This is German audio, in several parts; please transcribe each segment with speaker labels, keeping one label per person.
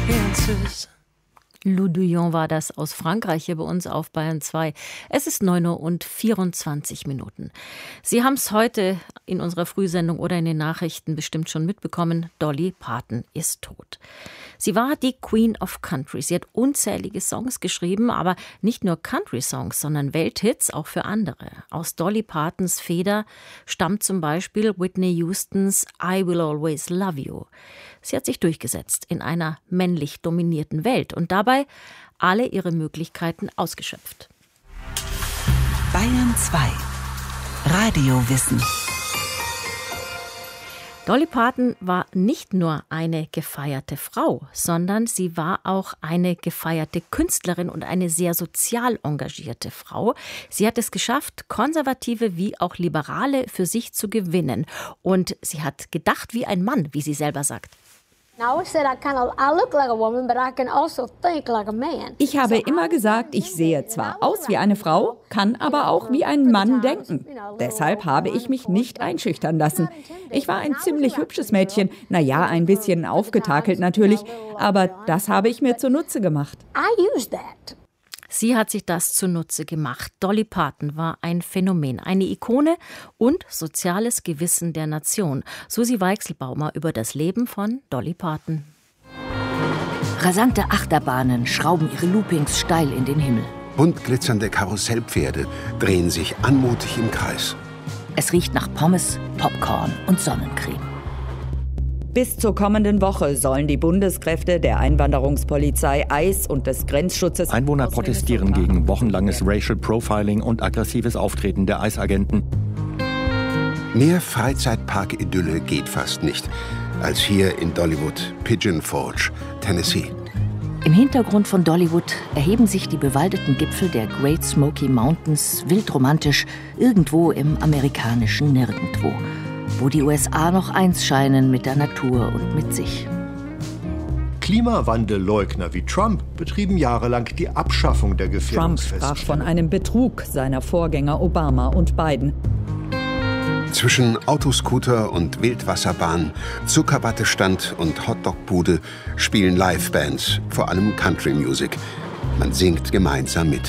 Speaker 1: answers. Lou Dion war das aus Frankreich hier bei uns auf Bayern 2. Es ist 9:24 Uhr. Sie haben es heute in unserer Frühsendung oder in den Nachrichten bestimmt schon mitbekommen. Dolly Parton ist tot. Sie war die Queen of Country. Sie hat unzählige Songs geschrieben, aber nicht nur Country-Songs, sondern Welthits auch für andere. Aus Dolly Partons Feder stammt zum Beispiel Whitney Houstons I Will Always Love You. Sie hat sich durchgesetzt in einer männlich dominierten Welt und dabei alle ihre Möglichkeiten ausgeschöpft.
Speaker 2: Bayern 2 Radiowissen.
Speaker 1: Dolly Parton war nicht nur eine gefeierte Frau, sondern sie war auch eine gefeierte Künstlerin und eine sehr sozial engagierte Frau. Sie hat es geschafft, Konservative wie auch Liberale für sich zu gewinnen. Und sie hat gedacht wie ein Mann, wie sie selber sagt.
Speaker 3: Ich habe immer gesagt, ich sehe zwar aus wie eine Frau, kann aber auch wie ein Mann denken. Deshalb habe ich mich nicht einschüchtern lassen. Ich war ein ziemlich hübsches Mädchen, naja, ein bisschen aufgetakelt natürlich, aber das habe ich mir zunutze gemacht.
Speaker 1: Sie hat sich das zunutze gemacht. Dolly Parton war ein Phänomen, eine Ikone und soziales Gewissen der Nation. Susi Weichselbaumer über das Leben von Dolly Parton.
Speaker 4: Rasante Achterbahnen schrauben ihre Loopings steil in den Himmel.
Speaker 5: Bunt glitzernde Karussellpferde drehen sich anmutig im Kreis.
Speaker 4: Es riecht nach Pommes, Popcorn und Sonnencreme.
Speaker 3: Bis zur kommenden Woche sollen die Bundeskräfte der Einwanderungspolizei ICE und des Grenzschutzes...
Speaker 6: Einwohner protestieren gegen wochenlanges Racial Profiling und aggressives Auftreten der ICE-Agenten.
Speaker 5: Mehr Freizeitpark-Idylle geht fast nicht als hier in Dollywood, Pigeon Forge, Tennessee.
Speaker 4: Im Hintergrund von Dollywood erheben sich die bewaldeten Gipfel der Great Smoky Mountains wildromantisch irgendwo im amerikanischen Nirgendwo, wo die USA noch eins scheinen mit der Natur und mit sich.
Speaker 7: Klimawandelleugner wie Trump betrieben jahrelang die Abschaffung der Gefährdungsfeststellung.
Speaker 3: Trump sprach von einem Betrug seiner Vorgänger Obama und Biden.
Speaker 5: Zwischen Autoscooter und Wildwasserbahn, Zuckerwattestand und Hotdogbude spielen Livebands, vor allem Country Music. Man singt gemeinsam mit.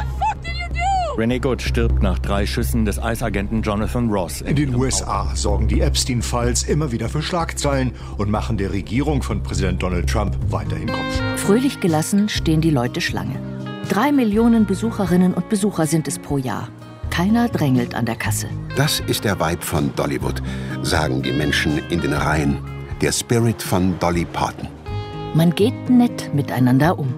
Speaker 6: Renee Good stirbt nach 3 Schüssen des ICE-Agenten Jonathan Ross.
Speaker 7: In den USA sorgen die Epstein-Files immer wieder für Schlagzeilen und machen der Regierung von Präsident Donald Trump weiterhin Kopfschmerzen.
Speaker 4: Fröhlich gelassen stehen die Leute Schlange. 3 Millionen Besucherinnen und Besucher sind es pro Jahr. Keiner drängelt an der Kasse.
Speaker 5: Das ist der Vibe von Dollywood, sagen die Menschen in den Reihen. Der Spirit von Dolly Parton.
Speaker 4: Man geht nett miteinander um.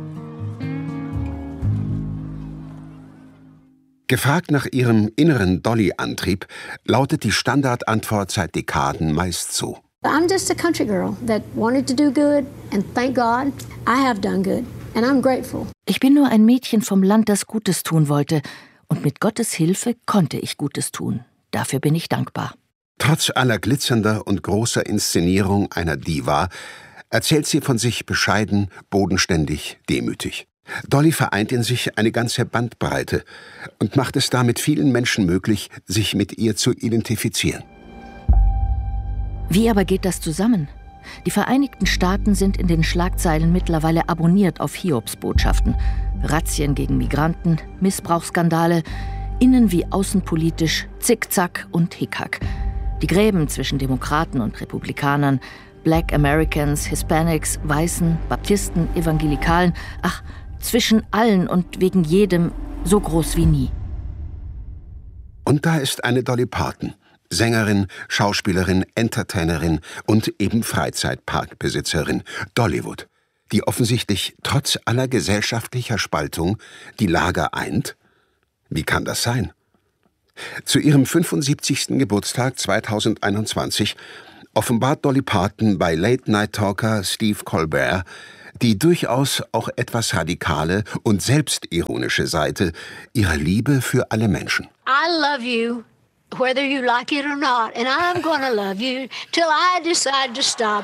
Speaker 5: Gefragt nach ihrem inneren Dolly-Antrieb, lautet die Standardantwort seit Dekaden meist so.
Speaker 8: I'm just a country girl that wanted to do good and thank God I have done good and I'm grateful.
Speaker 4: Ich bin nur ein Mädchen vom Land, das Gutes tun wollte. Und mit Gottes Hilfe konnte ich Gutes tun. Dafür bin ich dankbar.
Speaker 5: Trotz aller glitzernder und großer Inszenierung einer Diva erzählt sie von sich bescheiden, bodenständig, demütig. Dolly vereint in sich eine ganze Bandbreite und macht es damit vielen Menschen möglich, sich mit ihr zu identifizieren.
Speaker 4: Wie aber geht das zusammen? Die Vereinigten Staaten sind in den Schlagzeilen mittlerweile abonniert auf Hiobsbotschaften. Razzien gegen Migranten, Missbrauchsskandale, innen- wie außenpolitisch, Zickzack und Hickhack. Die Gräben zwischen Demokraten und Republikanern, Black Americans, Hispanics, Weißen, Baptisten, Evangelikalen, ach, zwischen allen und wegen jedem so groß wie nie.
Speaker 5: Und da ist eine Dolly Parton, Sängerin, Schauspielerin, Entertainerin und eben Freizeitparkbesitzerin, Dollywood, die offensichtlich trotz aller gesellschaftlicher Spaltung die Lager eint? Wie kann das sein? Zu ihrem 75. Geburtstag 2021 offenbart Dolly Parton bei Late-Night-Talker Steve Colbert die durchaus auch etwas radikale und selbstironische Seite ihrer Liebe für alle Menschen.
Speaker 8: I love you, whether you like it or not, and I'm gonna love you till I decide to stop.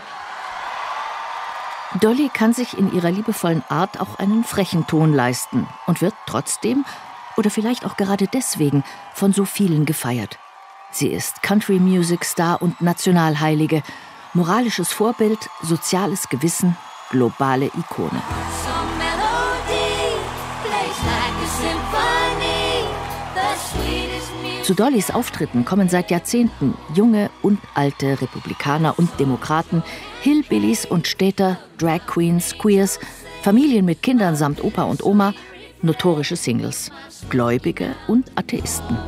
Speaker 4: Dolly kann sich in ihrer liebevollen Art auch einen frechen Ton leisten und wird trotzdem, oder vielleicht auch gerade deswegen, von so vielen gefeiert. Sie ist Country-Music-Star und Nationalheilige, moralisches Vorbild, soziales Gewissen, globale Ikone. Zu Dollys Auftritten kommen seit Jahrzehnten junge und alte Republikaner und Demokraten, Hillbillies und Städter, Drag Queens, Queers, Familien mit Kindern samt Opa und Oma, notorische Singles, Gläubige und Atheisten.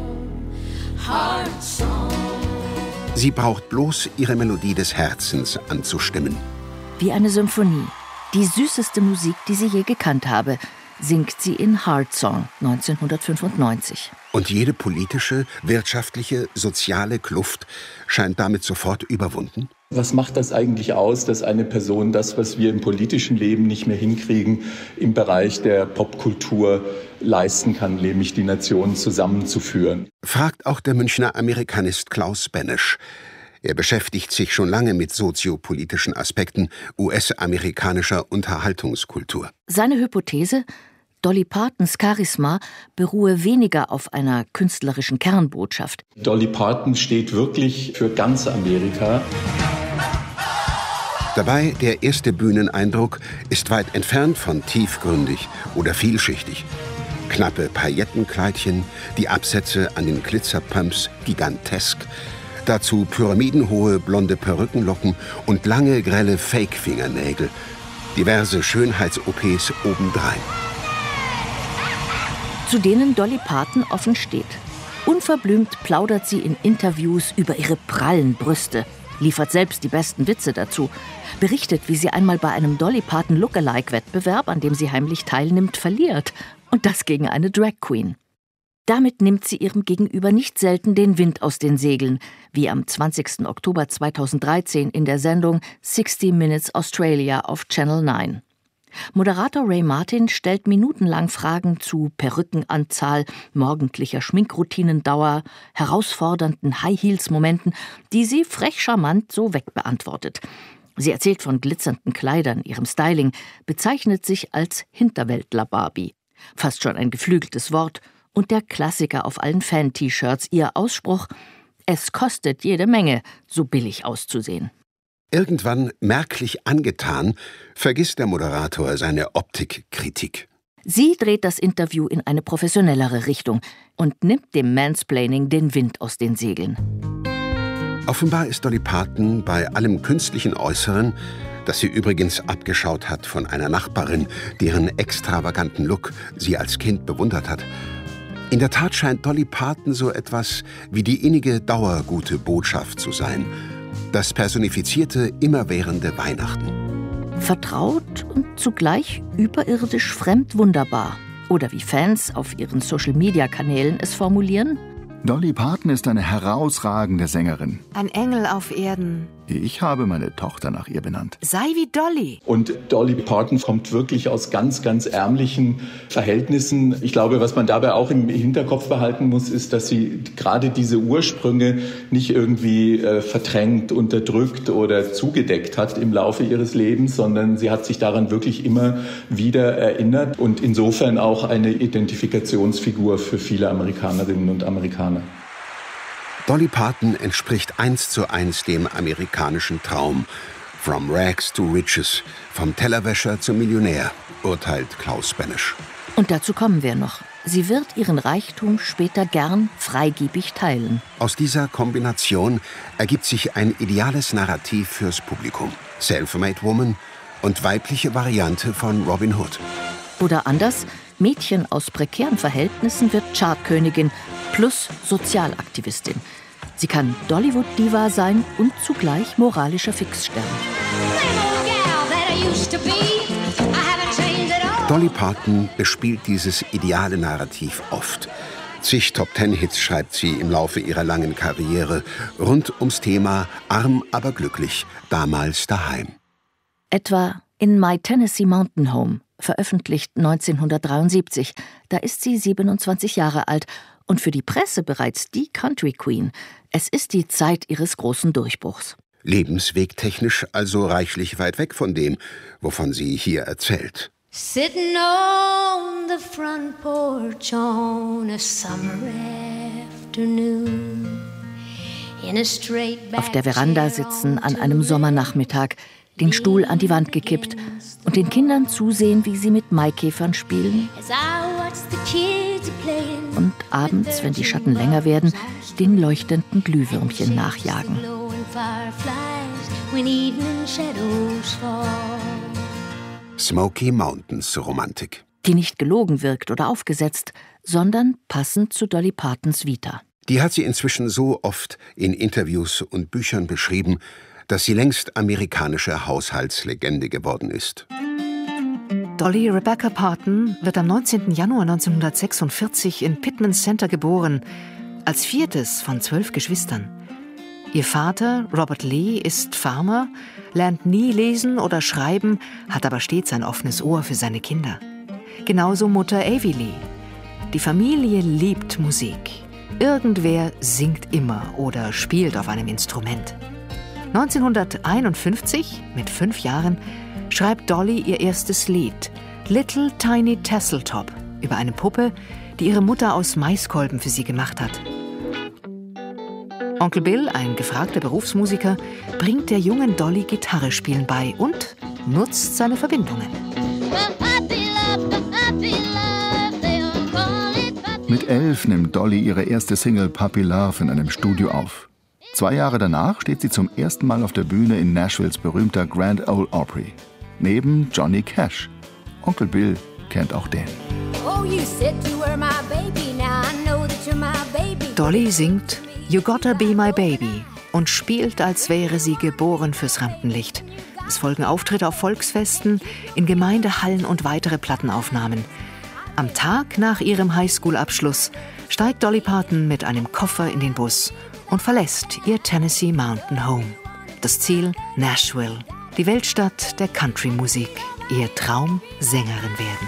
Speaker 5: Sie braucht bloß ihre Melodie des Herzens anzustimmen.
Speaker 4: Wie eine Symphonie, die süßeste Musik, die sie je gekannt habe, singt sie in Heart Song 1995.
Speaker 5: Und jede politische, wirtschaftliche, soziale Kluft scheint damit sofort überwunden?
Speaker 9: Was macht das eigentlich aus, dass eine Person das, was wir im politischen Leben nicht mehr hinkriegen, im Bereich der Popkultur leisten kann, nämlich die Nationen zusammenzuführen?
Speaker 5: Fragt auch der Münchner Amerikanist Klaus Benesch. Er beschäftigt sich schon lange mit soziopolitischen Aspekten US-amerikanischer Unterhaltungskultur.
Speaker 4: Seine Hypothese: Dolly Partons Charisma beruhe weniger auf einer künstlerischen Kernbotschaft.
Speaker 9: Dolly Parton steht wirklich für ganz Amerika.
Speaker 5: Dabei, der erste Bühneneindruck ist weit entfernt von tiefgründig oder vielschichtig. Knappe Paillettenkleidchen, die Absätze an den Glitzerpumps gigantesk, dazu pyramidenhohe blonde Perückenlocken und lange, grelle Fake-Fingernägel, diverse Schönheits-OPs obendrein.
Speaker 4: Zu denen Dolly Parton offen steht. Unverblümt plaudert sie in Interviews über ihre prallen Brüste, liefert selbst die besten Witze dazu, berichtet, wie sie einmal bei einem Dolly Parton Lookalike-Wettbewerb, an dem sie heimlich teilnimmt, verliert. Und das gegen eine Drag Queen. Damit nimmt sie ihrem Gegenüber nicht selten den Wind aus den Segeln, wie am 20. Oktober 2013 in der Sendung 60 Minutes Australia auf Channel 9. Moderator Ray Martin stellt minutenlang Fragen zu Perückenanzahl, morgendlicher Schminkroutinendauer, herausfordernden High-Heels-Momenten, die sie frech charmant so wegbeantwortet. Sie erzählt von glitzernden Kleidern, ihrem Styling, bezeichnet sich als Hinterwäldler-Barbie. Fast schon ein geflügeltes Wort. Und der Klassiker auf allen Fan-T-Shirts, ihr Ausspruch: Es kostet jede Menge, so billig auszusehen.
Speaker 5: Irgendwann merklich angetan, vergisst der Moderator seine Optikkritik.
Speaker 4: Sie dreht das Interview in eine professionellere Richtung und nimmt dem Mansplaining den Wind aus den Segeln.
Speaker 5: Offenbar ist Dolly Parton bei allem künstlichen Äußeren, das sie übrigens abgeschaut hat von einer Nachbarin, deren extravaganten Look sie als Kind bewundert hat. In der Tat scheint Dolly Parton so etwas wie die innige, dauergute Botschaft zu sein. Das personifizierte, immerwährende Weihnachten.
Speaker 4: Vertraut und zugleich überirdisch fremd wunderbar. Oder wie Fans auf ihren Social-Media-Kanälen es formulieren:
Speaker 10: Dolly Parton ist eine herausragende Sängerin.
Speaker 11: Ein Engel auf Erden.
Speaker 10: Ich habe meine Tochter nach ihr benannt.
Speaker 11: Sei wie Dolly.
Speaker 9: Und Dolly Parton kommt wirklich aus ganz, ganz ärmlichen Verhältnissen. Ich glaube, was man dabei auch im Hinterkopf behalten muss, ist, dass sie gerade diese Ursprünge nicht irgendwie verdrängt, unterdrückt oder zugedeckt hat im Laufe ihres Lebens, sondern sie hat sich daran wirklich immer wieder erinnert und insofern auch eine Identifikationsfigur für viele Amerikanerinnen und Amerikaner.
Speaker 5: Dolly Parton entspricht 1:1 dem amerikanischen Traum. From rags to riches, vom Tellerwäscher zum Millionär, urteilt Klaus Benesch.
Speaker 4: Und dazu kommen wir noch. Sie wird ihren Reichtum später gern freigebig teilen.
Speaker 5: Aus dieser Kombination ergibt sich ein ideales Narrativ fürs Publikum. Self-made Woman und weibliche Variante von Robin Hood.
Speaker 4: Oder anders: Mädchen aus prekären Verhältnissen wird Chartkönigin plus Sozialaktivistin. Sie kann Dollywood-Diva sein und zugleich moralischer Fixstern.
Speaker 5: Dolly Parton bespielt dieses ideale Narrativ oft. Zig Top-10-Hits schreibt sie im Laufe ihrer langen Karriere rund ums Thema Arm, aber glücklich, damals daheim.
Speaker 4: Etwa in My Tennessee Mountain Home, veröffentlicht 1973. Da ist sie 27 Jahre alt und für die Presse bereits die Country Queen. Es ist die Zeit ihres großen Durchbruchs.
Speaker 5: Lebenswegtechnisch also reichlich weit weg von dem, wovon sie hier erzählt.
Speaker 8: Sitting on the front porch on a summer afternoon.
Speaker 4: Auf der Veranda sitzen an einem Sommernachmittag den Stuhl an die Wand gekippt und den Kindern zusehen, wie sie mit Maikäfern spielen. Und abends, wenn die Schatten länger werden, den leuchtenden Glühwürmchen nachjagen.
Speaker 5: Smoky Mountains Romantik.
Speaker 4: Die nicht gelogen wirkt oder aufgesetzt, sondern passend zu Dolly Partons Vita.
Speaker 5: Die hat sie inzwischen so oft in Interviews und Büchern beschrieben, dass sie längst amerikanische Haushaltslegende geworden ist.
Speaker 11: Dolly Rebecca Parton wird am 19. Januar 1946 in Pittman Center geboren, als viertes von 12 Geschwistern. Ihr Vater, Robert Lee, ist Farmer, lernt nie lesen oder schreiben, hat aber stets ein offenes Ohr für seine Kinder. Genauso Mutter Avie Lee. Die Familie liebt Musik. Irgendwer singt immer oder spielt auf einem Instrument. 1951, mit 5 Jahren, schreibt Dolly ihr erstes Lied, Little Tiny Tasseltop, über eine Puppe, die ihre Mutter aus Maiskolben für sie gemacht hat. Onkel Bill, ein gefragter Berufsmusiker, bringt der jungen Dolly Gitarre spielen bei und nutzt seine Verbindungen.
Speaker 10: Mit 11 nimmt Dolly ihre erste Single Puppy Love in einem Studio auf. 2 Jahre danach steht sie zum ersten Mal auf der Bühne in Nashvilles berühmter Grand Ole Opry. Neben Johnny Cash. Onkel Bill kennt auch den.
Speaker 11: Dolly singt You Gotta Be My Baby und spielt, als wäre sie geboren fürs Rampenlicht. Es folgen Auftritte auf Volksfesten, in Gemeindehallen und weitere Plattenaufnahmen. Am Tag nach ihrem Highschool-Abschluss steigt Dolly Parton mit einem Koffer in den Bus und verlässt ihr Tennessee Mountain Home. Das Ziel Nashville, die Weltstadt der Country-Musik. Ihr Traum, Sängerin werden.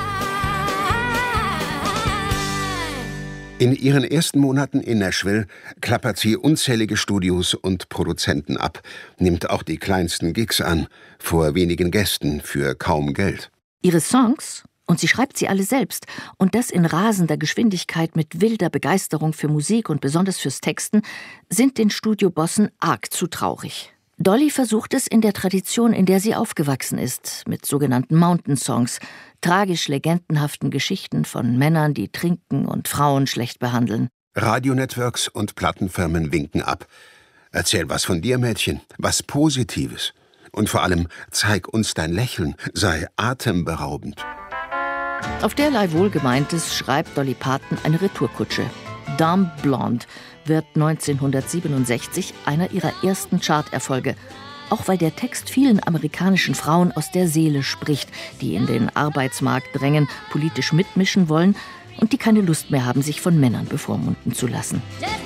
Speaker 5: In ihren ersten Monaten in Nashville klappert sie unzählige Studios und Produzenten ab, nimmt auch die kleinsten Gigs an, vor wenigen Gästen, für kaum Geld.
Speaker 4: Ihre Songs, und sie schreibt sie alle selbst, und das in rasender Geschwindigkeit mit wilder Begeisterung für Musik und besonders fürs Texten, sind den Studiobossen arg zu traurig. Dolly versucht es in der Tradition, in der sie aufgewachsen ist, mit sogenannten Mountain-Songs, tragisch legendenhaften Geschichten von Männern, die trinken und Frauen schlecht behandeln.
Speaker 5: Radionetworks und Plattenfirmen winken ab. Erzähl was von dir, Mädchen, was Positives. Und vor allem, zeig uns dein Lächeln, sei atemberaubend.
Speaker 4: Auf derlei Wohlgemeintes schreibt Dolly Parton eine Retourkutsche. Dumb Blonde wird 1967 einer ihrer ersten Charterfolge, auch weil der Text vielen amerikanischen Frauen aus der Seele spricht, die in den Arbeitsmarkt drängen, politisch mitmischen wollen und die keine Lust mehr haben, sich von Männern bevormunden zu lassen.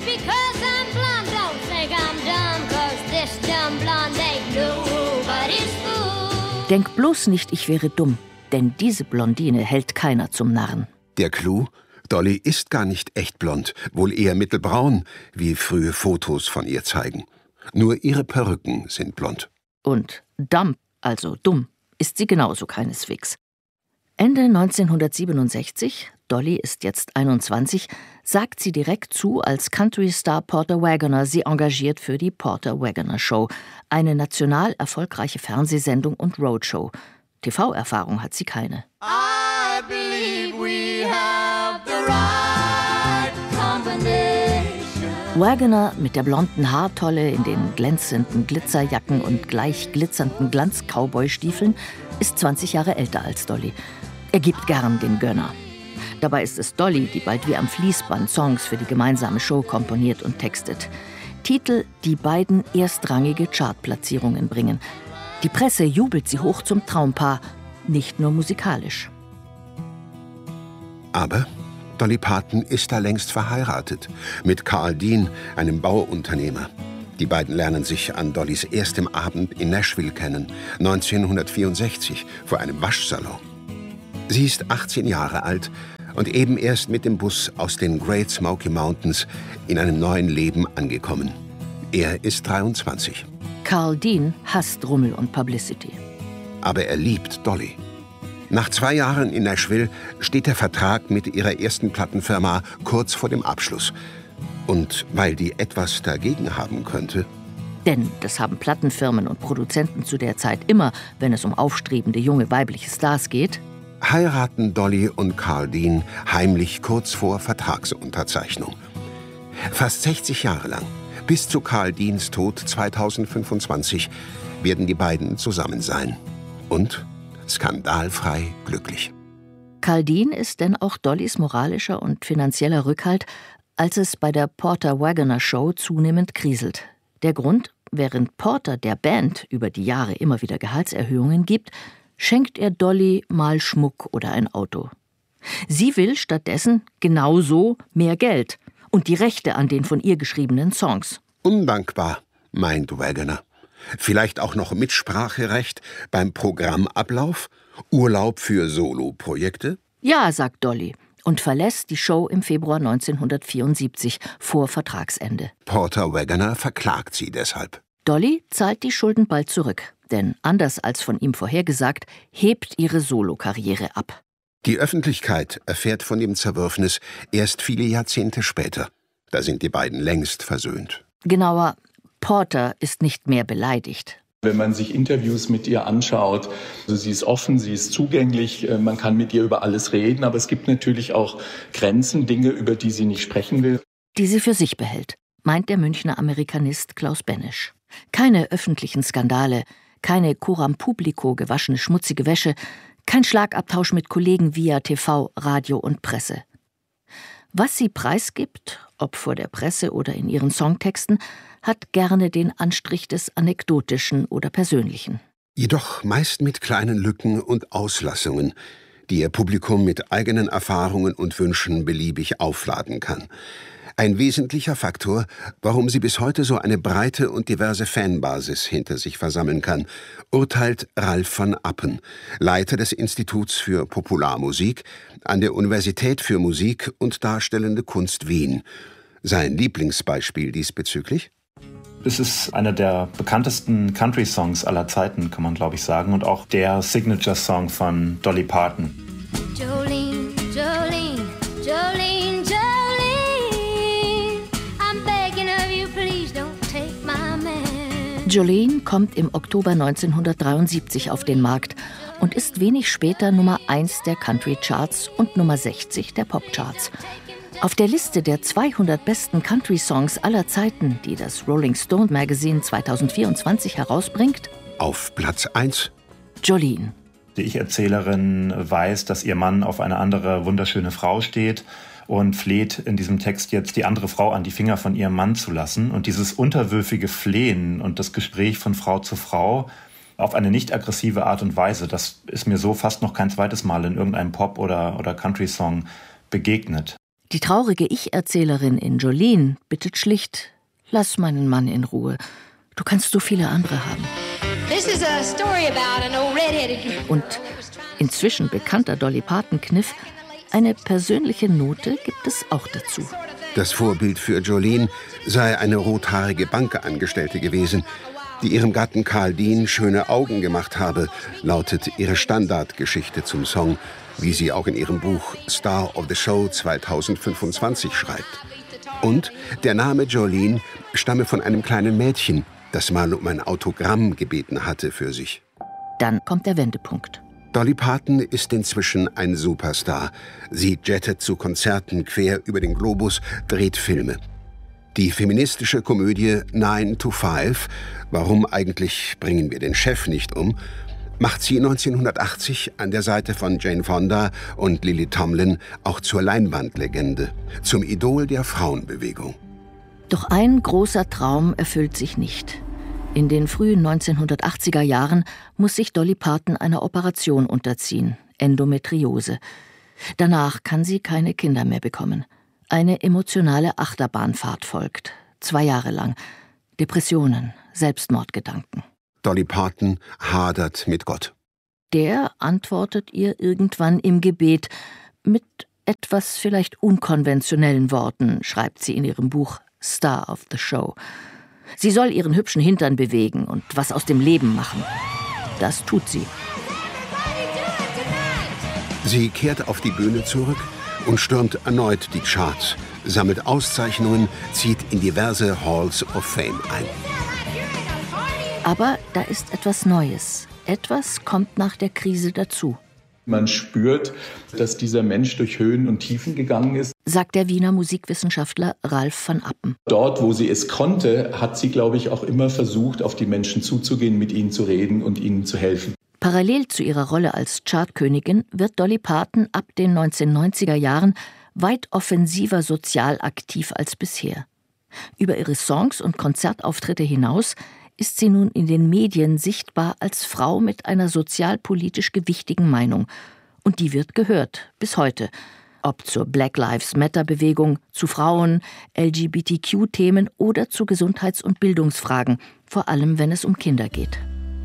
Speaker 4: Denk bloß nicht, ich wäre dumm, denn diese Blondine hält keiner zum Narren.
Speaker 5: Der Clou? Dolly ist gar nicht echt blond, wohl eher mittelbraun, wie frühe Fotos von ihr zeigen. Nur ihre Perücken sind blond.
Speaker 4: Und dumb, also dumm, ist sie genauso keineswegs. Ende 1967, Dolly ist jetzt 21, sagt sie direkt zu, als Country-Star Porter Wagoner sie engagiert für die Porter Wagoner Show, eine national erfolgreiche Fernsehsendung und Roadshow. TV-Erfahrung hat sie keine. I believe we have the right combination. Wagoner mit der blonden Haartolle in den glänzenden Glitzerjacken und gleich glitzernden Glanz-Cowboy-Stiefeln ist 20 Jahre älter als Dolly. Er gibt gern den Gönner. Dabei ist es Dolly, die bald wie am Fließband Songs für die gemeinsame Show komponiert und textet. Titel, die beiden erstrangige Chartplatzierungen bringen. Die Presse jubelt sie hoch zum Traumpaar, nicht nur musikalisch.
Speaker 5: Aber Dolly Parton ist da längst verheiratet, mit Carl Dean, einem Bauunternehmer. Die beiden lernen sich an Dollys erstem Abend in Nashville kennen, 1964, vor einem Waschsalon. Sie ist 18 Jahre alt und eben erst mit dem Bus aus den Great Smoky Mountains in einem neuen Leben angekommen. Er ist 23.
Speaker 4: Carl Dean hasst Rummel und Publicity.
Speaker 5: Aber er liebt Dolly. Nach 2 Jahren in Nashville steht der Vertrag mit ihrer ersten Plattenfirma kurz vor dem Abschluss. Und weil die etwas dagegen haben könnte,
Speaker 4: Denn das haben Plattenfirmen und Produzenten zu der Zeit immer, wenn es um aufstrebende junge weibliche Stars geht.
Speaker 5: Heiraten Dolly und Carl Dean heimlich kurz vor Vertragsunterzeichnung. Fast 60 Jahre lang, bis zu Carl Deans Tod 2025, werden die beiden zusammen sein. Und skandalfrei glücklich.
Speaker 4: Carl Dean ist denn auch Dollys moralischer und finanzieller Rückhalt, als es bei der Porter Wagoner Show zunehmend kriselt. Der Grund: während Porter der Band über die Jahre immer wieder Gehaltserhöhungen gibt, schenkt er Dolly mal Schmuck oder ein Auto. Sie will stattdessen genauso mehr Geld und die Rechte an den von ihr geschriebenen Songs.
Speaker 5: Undankbar, meint Wagoner. Vielleicht auch noch Mitspracherecht beim Programmablauf? Urlaub für Soloprojekte?
Speaker 4: Ja, sagt Dolly und verlässt die Show im Februar 1974 vor Vertragsende.
Speaker 5: Porter Wagoner verklagt sie deshalb.
Speaker 4: Dolly zahlt die Schulden bald zurück, denn anders als von ihm vorhergesagt, hebt ihre Solokarriere ab.
Speaker 5: Die Öffentlichkeit erfährt von dem Zerwürfnis erst viele Jahrzehnte später. Da sind die beiden längst versöhnt.
Speaker 4: Genauer, Porter ist nicht mehr beleidigt.
Speaker 9: Wenn man sich Interviews mit ihr anschaut, also sie ist offen, sie ist zugänglich, man kann mit ihr über alles reden, aber es gibt natürlich auch Grenzen, Dinge, über die sie nicht sprechen will.
Speaker 4: Die sie für sich behält, meint der Münchner Amerikanist Klaus Benesch. Keine öffentlichen Skandale, keine coram publico gewaschene schmutzige Wäsche, kein Schlagabtausch mit Kollegen via TV, Radio und Presse. Was sie preisgibt, ob vor der Presse oder in ihren Songtexten, hat gerne den Anstrich des Anekdotischen oder Persönlichen.
Speaker 5: Jedoch meist mit kleinen Lücken und Auslassungen, die ihr Publikum mit eigenen Erfahrungen und Wünschen beliebig aufladen kann. Ein wesentlicher Faktor, warum sie bis heute so eine breite und diverse Fanbasis hinter sich versammeln kann, urteilt Ralf van Appen, Leiter des Instituts für Popularmusik an der Universität für Musik und Darstellende Kunst Wien. Sein Lieblingsbeispiel diesbezüglich?
Speaker 12: Es ist einer der bekanntesten Country-Songs aller Zeiten, kann man glaube ich sagen, und auch der Signature-Song von Dolly Parton.
Speaker 8: Jolene, Jolene, Jolene, Jolene, I'm begging of you, please don't take my man.
Speaker 4: Jolene kommt im Oktober 1973 auf den Markt und ist wenig später Nummer 1 der Country-Charts und Nummer 60 der Pop-Charts. Auf der Liste der 200 besten Country-Songs aller Zeiten, die das Rolling Stone Magazine 2024 herausbringt,
Speaker 5: auf Platz 1
Speaker 4: Jolene.
Speaker 12: Die Ich-Erzählerin weiß, dass ihr Mann auf eine andere wunderschöne Frau steht und fleht in diesem Text jetzt die andere Frau an, die Finger von ihrem Mann zu lassen. Und dieses unterwürfige Flehen und das Gespräch von Frau zu Frau auf eine nicht aggressive Art und Weise, das ist mir so fast noch kein zweites Mal in irgendeinem Pop- oder Country-Song begegnet.
Speaker 4: Die traurige Ich-Erzählerin in Jolene bittet schlicht: Lass meinen Mann in Ruhe. Du kannst so viele andere haben. Und inzwischen bekannter Dolly Parton-Kniff: eine persönliche Note gibt es auch dazu.
Speaker 5: Das Vorbild für Jolene sei eine rothaarige Bankangestellte gewesen, die ihrem Gatten Carl Dean schöne Augen gemacht habe, lautet ihre Standardgeschichte zum Song, wie sie auch in ihrem Buch Star of the Show 2025 schreibt. Und der Name Jolene stamme von einem kleinen Mädchen, das mal um ein Autogramm gebeten hatte für sich.
Speaker 4: Dann kommt der Wendepunkt.
Speaker 5: Dolly Parton ist inzwischen ein Superstar. Sie jettet zu Konzerten quer über den Globus, dreht Filme. Die feministische Komödie 9 to 5, Warum eigentlich bringen wir den Chef nicht um?, macht sie 1980 an der Seite von Jane Fonda und Lily Tomlin auch zur Leinwandlegende, zum Idol der Frauenbewegung.
Speaker 4: Doch ein großer Traum erfüllt sich nicht. In den frühen 1980er Jahren muss sich Dolly Parton einer Operation unterziehen, Endometriose. Danach kann sie keine Kinder mehr bekommen. Eine emotionale Achterbahnfahrt folgt, 2 Jahre lang. Depressionen, Selbstmordgedanken.
Speaker 5: Dolly Parton hadert mit Gott.
Speaker 4: Der antwortet ihr irgendwann im Gebet mit etwas vielleicht unkonventionellen Worten, schreibt sie in ihrem Buch Star of the Show. Sie soll ihren hübschen Hintern bewegen und was aus dem Leben machen. Das tut sie.
Speaker 5: Sie kehrt auf die Bühne zurück und stürmt erneut die Charts, sammelt Auszeichnungen, zieht in diverse Halls of Fame ein.
Speaker 4: Aber da ist etwas Neues. Etwas kommt nach der Krise dazu.
Speaker 9: Man spürt, dass dieser Mensch durch Höhen und Tiefen gegangen ist,
Speaker 4: sagt der Wiener Musikwissenschaftler Ralf van Appen.
Speaker 9: Dort, wo sie es konnte, hat sie, glaube ich, auch immer versucht, auf die Menschen zuzugehen, mit ihnen zu reden und ihnen zu helfen.
Speaker 4: Parallel zu ihrer Rolle als Chartkönigin wird Dolly Parton ab den 1990er Jahren weit offensiver sozial aktiv als bisher. Über ihre Songs und Konzertauftritte hinaus ist sie nun in den Medien sichtbar als Frau mit einer sozialpolitisch gewichtigen Meinung. Und die wird gehört, bis heute. Ob zur Black Lives Matter-Bewegung, zu Frauen, LGBTQ-Themen oder zu Gesundheits- und Bildungsfragen, vor allem wenn es um Kinder geht.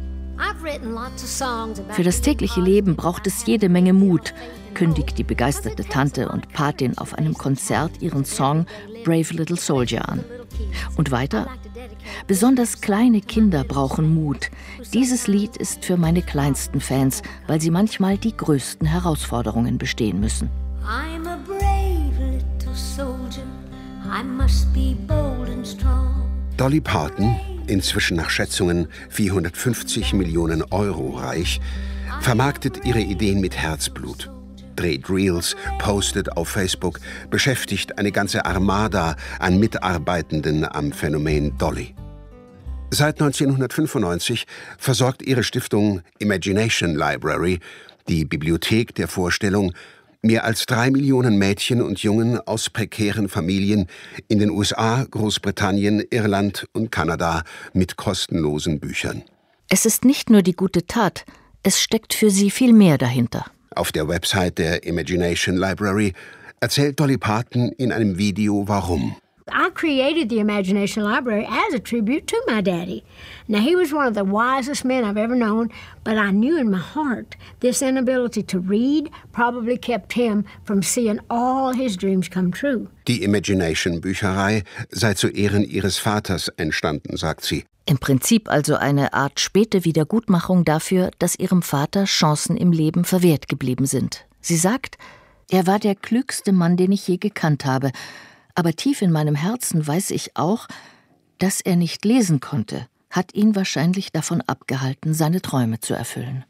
Speaker 4: Für das tägliche Leben braucht es jede Menge Mut, kündigt die begeisterte Tante und Patin auf einem Konzert ihren Song Brave Little Soldier an. Und weiter: Besonders kleine Kinder brauchen Mut. Dieses Lied ist für meine kleinsten Fans, weil sie manchmal die größten Herausforderungen bestehen müssen. I'm a brave little soldier. I must be bold and strong.
Speaker 5: Dolly Parton, inzwischen nach Schätzungen 450 Millionen Euro reich, vermarktet ihre Ideen mit Herzblut. Dreht Reels, postet auf Facebook, beschäftigt eine ganze Armada an Mitarbeitenden am Phänomen Dolly. Seit 1995 versorgt ihre Stiftung Imagination Library, die Bibliothek der Vorstellung, mehr als 3 Millionen Mädchen und Jungen aus prekären Familien in den USA, Großbritannien, Irland und Kanada mit kostenlosen Büchern.
Speaker 4: Es ist nicht nur die gute Tat, es steckt für sie viel mehr dahinter.
Speaker 5: Auf der Website der Imagination Library erzählt Dolly Parton in einem Video, warum.
Speaker 8: I created the Imagination Library as a tribute to my daddy. Now, he was one of the wisest men I've ever known, but I knew in my heart this inability to read probably kept him from seeing all his dreams come true.
Speaker 5: Die Imagination-Bücherei sei zu Ehren ihres Vaters entstanden, sagt sie.
Speaker 4: Im Prinzip also eine Art späte Wiedergutmachung dafür, dass ihrem Vater Chancen im Leben verwehrt geblieben sind. Sie sagt, er war der klügste Mann, den ich je gekannt habe. Aber tief in meinem Herzen weiß ich auch, dass er nicht lesen konnte, hat ihn wahrscheinlich davon abgehalten, seine Träume zu erfüllen.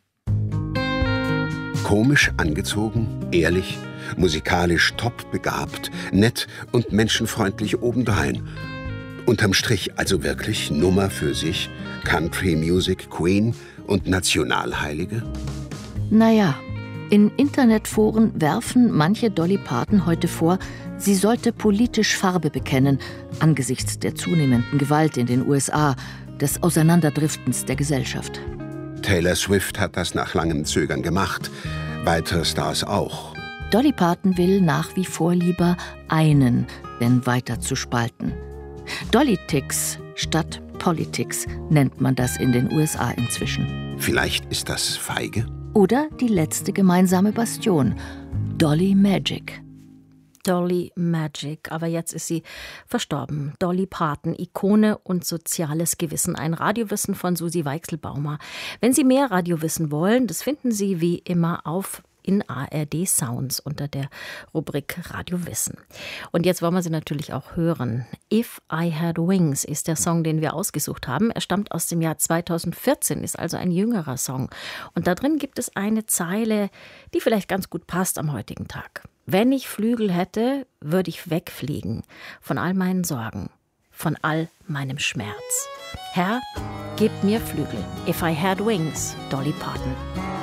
Speaker 5: Komisch angezogen, ehrlich, musikalisch top begabt, nett und menschenfreundlich obendrein. Unterm Strich also wirklich Nummer für sich, Country Music Queen und Nationalheilige?
Speaker 4: Naja, in Internetforen werfen manche Dolly Parton heute vor, sie sollte politisch Farbe bekennen, angesichts der zunehmenden Gewalt in den USA, des Auseinanderdriftens der Gesellschaft.
Speaker 5: Taylor Swift hat das nach langem Zögern gemacht, weitere Stars auch.
Speaker 4: Dolly Parton will nach wie vor lieber einen, denn weiter zu spalten. Dollytics statt Politics nennt man das in den USA inzwischen.
Speaker 5: Vielleicht ist das feige?
Speaker 4: Oder die letzte gemeinsame Bastion, Dolly Magic.
Speaker 1: Dolly Magic, aber jetzt ist sie verstorben. Dolly Parton, Ikone und soziales Gewissen. Ein Radiowissen von Susi Weichselbaumer. Wenn Sie mehr Radio wissen wollen, das finden Sie wie immer in ARD Sounds unter der Rubrik Radio Wissen. Und jetzt wollen wir sie natürlich auch hören. If I Had Wings ist der Song, den wir ausgesucht haben. Er stammt aus dem Jahr 2014, ist also ein jüngerer Song. Und da drin gibt es eine Zeile, die vielleicht ganz gut passt am heutigen Tag. Wenn ich Flügel hätte, würde ich wegfliegen von all meinen Sorgen, von all meinem Schmerz. Herr, gib mir Flügel. If I Had Wings, Dolly Parton.